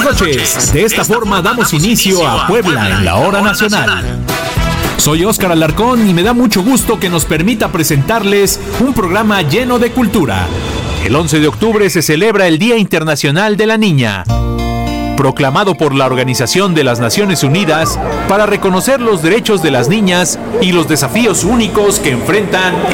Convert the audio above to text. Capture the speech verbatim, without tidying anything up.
noches. De esta forma damos inicio a Puebla en la Hora Nacional. Soy Óscar Alarcón y me da mucho gusto que nos permita presentarles un programa lleno de cultura. El once de octubre se celebra el Día Internacional de la Niña, proclamado por la Organización de las Naciones Unidas para reconocer los derechos de las niñas y los desafíos únicos que enfrentan